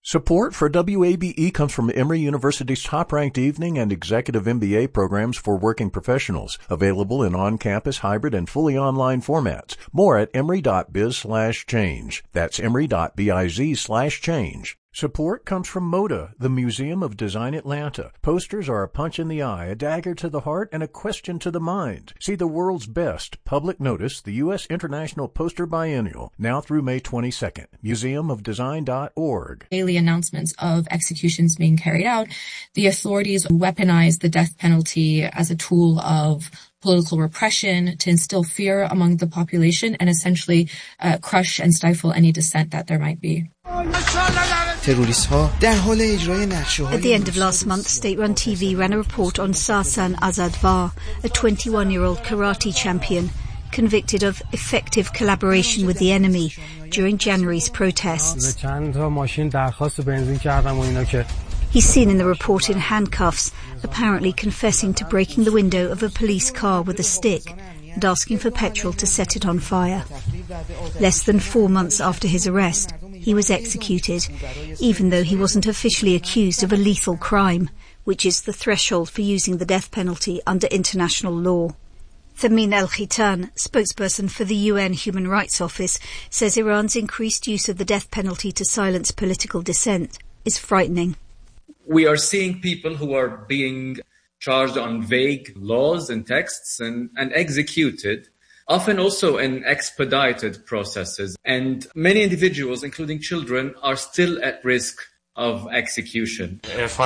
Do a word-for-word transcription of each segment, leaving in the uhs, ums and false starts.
Support for W A B E comes from Emory University's top-ranked evening and executive M B A programs for working professionals, available in on-campus, hybrid, and fully online formats. More at emory.biz slash change. That's emory.biz slash change. Support comes from MODA, the Museum of Design Atlanta. Posters are a punch in the eye, a dagger to the heart, and a question to the mind. See the world's best public notice, the U S International Poster Biennial, now through May twenty-second. museum of design dot org. Daily announcements of executions being carried out, the authorities weaponize the death penalty as a tool of political repression to instill fear among the population and essentially uh, crush and stifle any dissent that there might be. At the end of last month, state-run T V ran a report on Sarsan Azadvar, a twenty-one-year-old karate champion, convicted of effective collaboration with the enemy during January's protests. He's seen in the report in handcuffs, apparently confessing to breaking the window of a police car with a stick and asking for petrol to set it on fire. Less than four months after his arrest, he was executed, even though he wasn't officially accused of a lethal crime, which is the threshold for using the death penalty under international law. Thamin al-Khitan, spokesperson for the U N Human Rights Office, says Iran's increased use of the death penalty to silence political dissent is frightening. We are seeing people who are being charged on vague laws and texts and, and executed, often also in expedited processes. And many individuals, including children, are still at risk of execution. This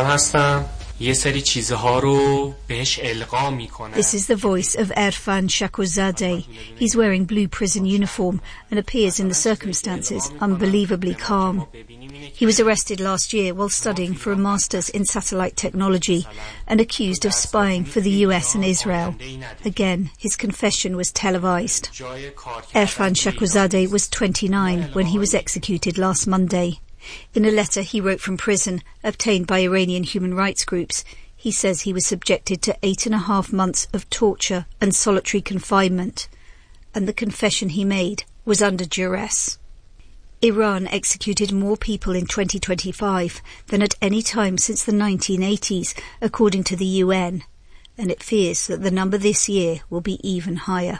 is the voice of Erfan Shakozadeh. He's wearing blue prison uniform and appears in the circumstances unbelievably calm. He was arrested last year while studying for a master's in satellite technology and accused of spying for the U S and Israel. Again, his confession was televised. Erfan Shakozadeh was twenty-nine when he was executed last Monday. In a letter he wrote from prison, obtained by Iranian human rights groups, he says he was subjected to eight and a half months of torture and solitary confinement, and the confession he made was under duress. Iran executed more people in twenty twenty-five than at any time since the nineteen eighties, according to the U N, and it fears that the number this year will be even higher.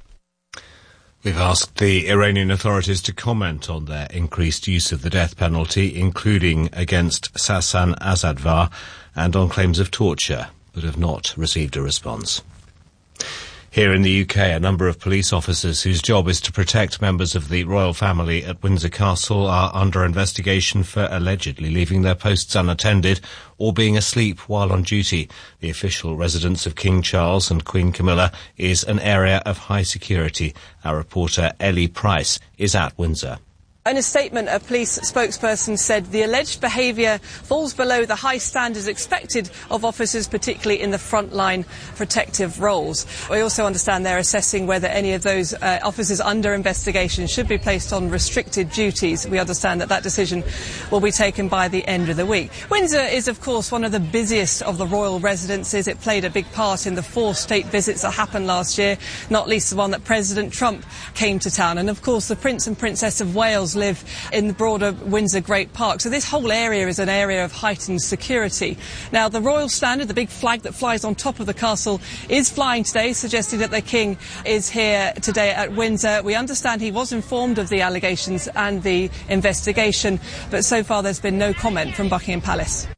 We've asked the Iranian authorities to comment on their increased use of the death penalty, including against Sarsan Azadvar, and on claims of torture, but have not received a response. Here in the U K, a number of police officers whose job is to protect members of the royal family at Windsor Castle are under investigation for allegedly leaving their posts unattended or being asleep while on duty. The official residence of King Charles and Queen Camilla is an area of high security. Our reporter Ellie Price is at Windsor. In a statement, a police spokesperson said the alleged behaviour falls below the high standards expected of officers, particularly in the frontline protective roles. We also understand they're assessing whether any of those uh, officers under investigation should be placed on restricted duties. We understand that that decision will be taken by the end of the week. Windsor is, of course, one of the busiest of the royal residences. It played a big part in the four state visits that happened last year, not least the one that President Trump came to town. And, of course, the Prince and Princess of Wales live in the broader Windsor Great Park. So this whole area is an area of heightened security. Now, the royal standard, the big flag that flies on top of the castle, is flying today, suggesting that the King is here today at Windsor. We understand he was informed of the allegations and the investigation, but so far there's been no comment from Buckingham Palace.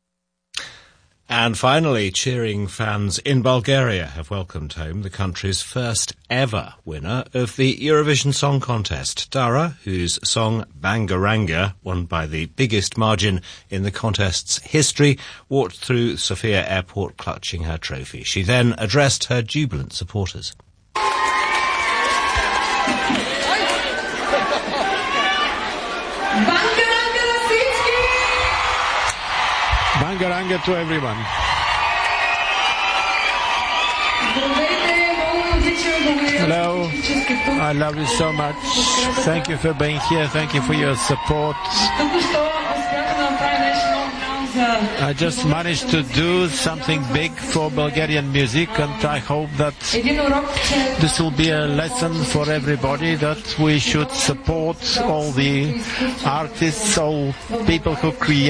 And finally, cheering fans in Bulgaria have welcomed home the country's first ever winner of the Eurovision Song Contest. Dara, whose song Bangaranga won by the biggest margin in the contest's history, walked through Sofia Airport clutching her trophy. She then addressed her jubilant supporters. Bangaranga to everyone. Hello, I love you so much. Thank you for being here. Thank you for your support. I just managed to do something big for Bulgarian music, and I hope that this will be a lesson for everybody that we should support all the artists, all people who create